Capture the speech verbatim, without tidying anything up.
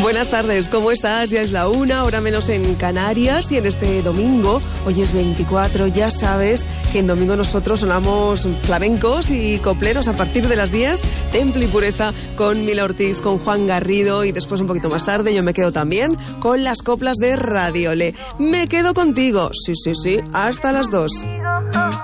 Buenas tardes, ¿cómo estás? Ya es la una, hora menos en Canarias, y en este domingo, hoy es veinticuatro, ya sabes que en domingo nosotros sonamos flamencos y copleros a partir de las diez, Temple y Pureza con Mila Ortiz, con Juan Garrido, y después un poquito más tarde yo me quedo también con las coplas de Radiole. Me quedo contigo, sí, sí, sí, hasta las dos.